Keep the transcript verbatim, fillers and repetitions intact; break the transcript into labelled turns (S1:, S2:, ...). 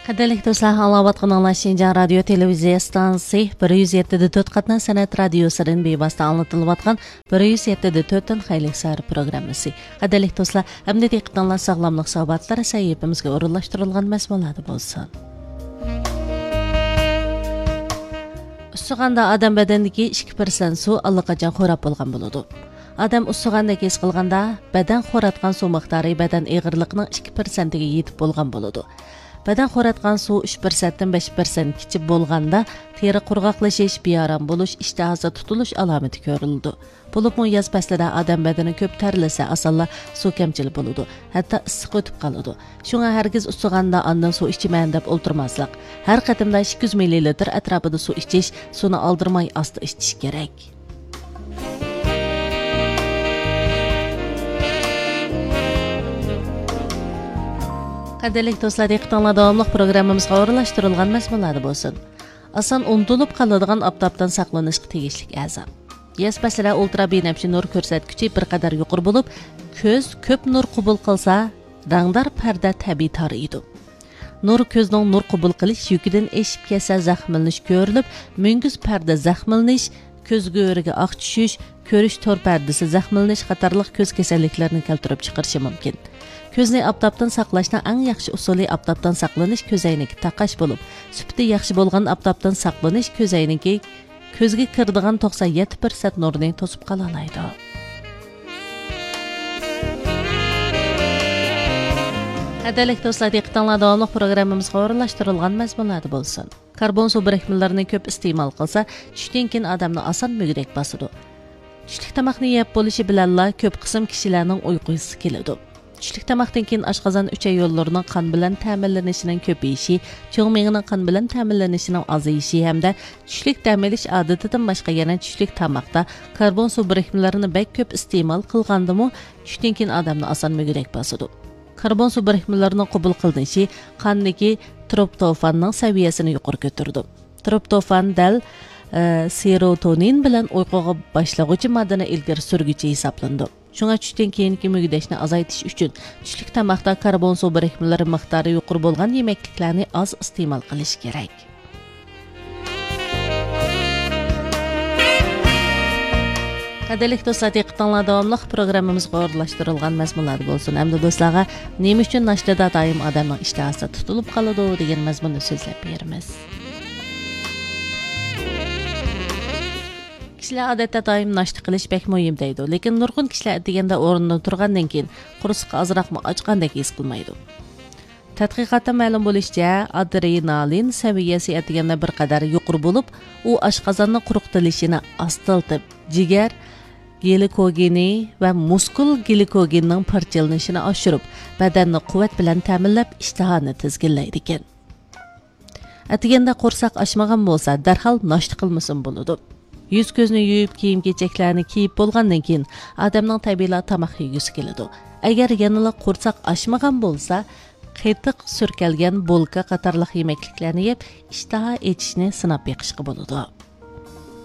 S1: Qadrli do'stlar, anglayotgan Şinjan radio televiziya stansiyasi bir yuz yetti nuqta to'rt qatna san'at radiosidan bevosita anglatilayotgan bir yuz yetti nuqta to'rt dan xaylik sari programmasi. Qadrli do'stlar, hamda diqqatinglar sog'lomlik suhbatlari sayfimizga o'rinlashtirilgan mazmunlarda bo'lsin. Ussug'anda odam badanidagi ikki persent suv allaqachon xo'rab bo'lgan bo'ladi. Adam ussug'andagi his qilganda badan xo'ratgan suv miqdori badan eg'irligining ikki persent ga yetib bo'lgan bo'ladi. Badan xo'ratgan suv uch persent dan besh persent kichik bo'lganda teri qurg'oqlashish, bearam bo'lish, ishtaha tutilish alomati ko'rildi. Bo'libmi yoz faslida odam badani ko'p terlasa, asalla suv kamchilik bo'ladi, hatto issiq o'tib qoladi. Shunga hargiz ussug'anda ondan suv ichaman deb o'ltirmaslik. Har qatimda ikki yuz millilitr atrofida suv ichish, suvni oldirmay asta ichish kerak. Qadrli do'stlar, diqqatinglar davomli programmamizga o'rinlashtirilgan mazmunlar bo'lsin. Asan unutilib qoladigan oftobdan saqlanishga tegishli a'zo. Yoz faslida ultrabinafsha nur ko'rsatkichi bir qadar yuqori bo'lib, ko'z ko'p nur qabul qilsa, rangdor parda tabiiy taraydi. Nur ko'zning nur qabul qilish yukidan eshib kelsa zaxmlanish ko'rilib, munguz parda zaxmlanish, ko'z go'riga oq tushish, ko'rish tor pardasi zaxmlanish qatorliq ko'z kasalliklarini keltirib chiqarishi mumkin. Ko'zni oftobdan saqlashning eng yaxshi usuli oftobdan saqlanish ko'zoynagi taqash bo'lib, sifati yaxshi bo'lgan oftobdan saqlanish ko'zoynagi ko'zga kiradigan to'qson yetti persent nurni to'sib qola oladi. Qadrli do'stlar, diqqatinglar davomli programmamizga o'rinlashtirilgan mazmunlar bo'lsin. Karbon suv birikmalarini ko'p iste'mol qilsa, tushdan keyin odamni oson mugdek bosadi. Tushlik tomoqni yeb bo'lishi bilanla ko'p qism kishilarning uyqusi keladi. Tushlik tomoqdan keyin oshqozon uchay yo'llarining qon bilan ta'minlanishining ko'payishi, cho'ng miyaning qon bilan ta'minlanishining ozayishi hamda tushlik dam olish odatidan boshqa yana tushlik tomoqda karbon suv birikmalarini bek ko'p iste'mol qilgandimi, tushdan keyin odamni oson mugdek bosadi. Karbon suv birikmalarining qabul qilinishi qondagi troptofanning saviyasini yuqori ko'tardi. Troptofan dal e, serotonin bilan uyquga boshlag'uvchi moddani ilgari surguchi hisoblandi. Shunga tushdan keyingi mugdashni azaytish uchun tushlik tomoqda karbon suv birikmalari miqdori yuqori bo'lgan yemekliklarni oz iste'mol qilish kerak. Qadrli do'stlar, diqqatinglar davomli programmamizga o'rinlashtirilgan mazmunlar bo'lsin. Hamda do'stlarga nima uchun nashtada doim odamning ishtahasi tutilib qoladi degan mazmunni so'zlab beramiz. Kishilar odatda doim nashta qilish bek muhim deydi, lekin nurg'un kishilar deganda o'rnidan turgandan keyin quruqqa ozroqmi ochgandek his qilmaydi. Tadqiqotda ma'lum bo'lishicha, adrenalin saviyasi atiganda bir qadar yuqori bo'lib, u oshqozonni quruqtirishini ostiltib, jigar glikogeni va muskul glikogenning parchalanishini oshirib, badanni quvvat bilan ta'minlab, ishtahani tizginlaydi ekan. Atiganda qo'rsoq ochmagan bo'lsa, darhol nashta qilmasin bo'ladi. Yuz ko'zni yuvib, kiyim-kechaklarni kiyib bo'lgandan keyin odamning tabiiy tomoq yegisi keladi. Agar yanada qo'rsoq ochmagan bo'lsa, qetiq surkalgan bolka qatorliq yemekliklarni yeb, ishtaha etishni sinab beqishga bo'ladi.